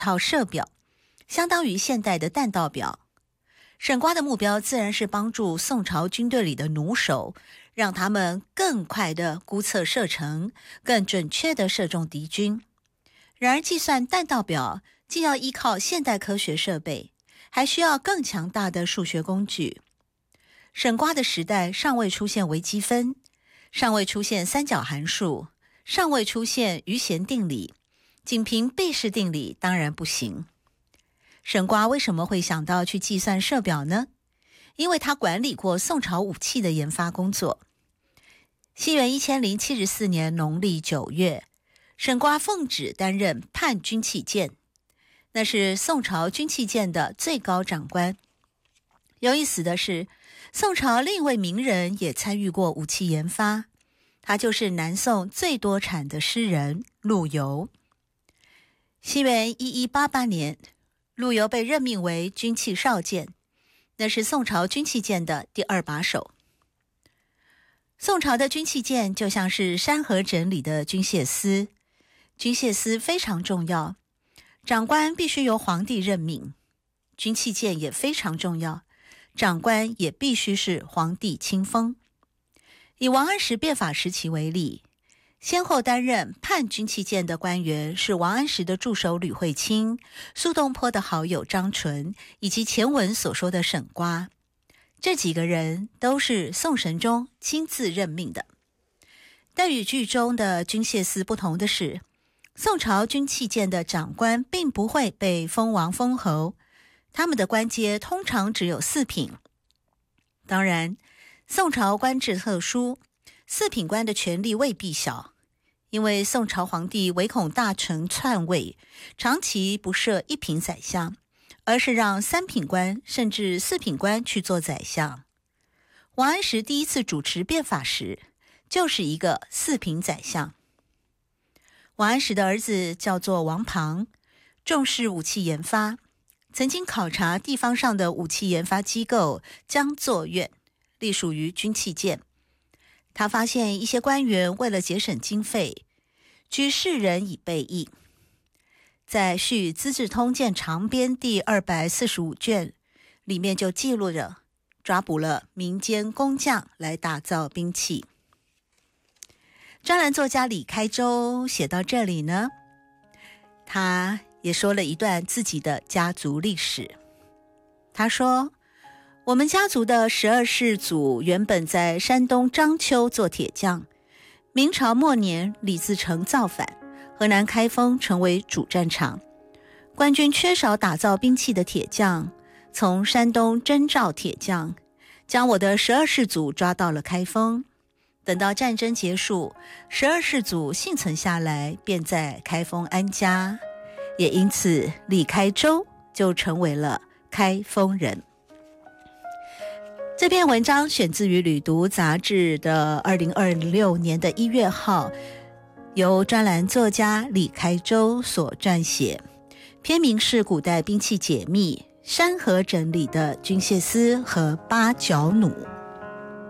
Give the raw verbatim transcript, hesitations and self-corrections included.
套射表，相当于现代的弹道表。沈括的目标自然是帮助宋朝军队里的弩手，让他们更快地估测射程，更准确地射中敌军。然而计算弹道表既要依靠现代科学设备，还需要更强大的数学工具。沈括的时代尚未出现微积分，尚未出现三角函数，尚未出现余弦定理，仅凭贝氏定理当然不行。沈括为什么会想到去计算射表呢？因为他管理过宋朝武器的研发工作。西元一千零七十四年农历九月，沈括奉旨担任判军器监，那是宋朝军器监的最高长官。有意思的是，宋朝另一位名人也参与过武器研发，他就是南宋最多产的诗人陆游。西元一一八八年，陆游被任命为军器少监，那是宋朝军器监的第二把手。宋朝的军器监就像是山河枕里的军械司，军械司非常重要，长官必须由皇帝任命。军器监也非常重要，长官也必须是皇帝亲封。以王安石变法时期为例，先后担任判军器监的官员是王安石的助手吕惠卿、苏东坡的好友张纯，以及前文所说的沈括。这几个人都是宋神宗亲自任命的。但与剧中的军械司不同的是，宋朝军器监的长官并不会被封王封侯，他们的官阶通常只有四品。当然，宋朝官制特殊，四品官的权力未必小，因为宋朝皇帝唯恐大臣篡位，长期不设一品宰相，而是让三品官甚至四品官去做宰相。王安石第一次主持变法时，就是一个四品宰相。王安石的儿子叫做王庞，重视武器研发，曾经考察地方上的武器研发机构江作院，隶属于军器监。他发现一些官员为了节省经费，居士人以备役。在《续资治通鉴长编》第二百四十五卷里面就记录着抓捕了民间工匠来打造兵器。专栏作家李开周写到这里呢，他也说了一段自己的家族历史。他说，我们家族的十二世祖原本在山东章丘做铁匠，明朝末年李自成造反，河南开封成为主战场，官军缺少打造兵器的铁匠，从山东征召铁匠，将我的十二世祖抓到了开封。等到战争结束，十二世祖幸存下来，便在开封安家，也因此李开周就成为了开封人。这篇文章选自于《旅读》杂志的二零二六年的一月号，由专栏作家李开周所撰写，篇名是《古代兵器解密：山河枕里的军械司和八角弩》。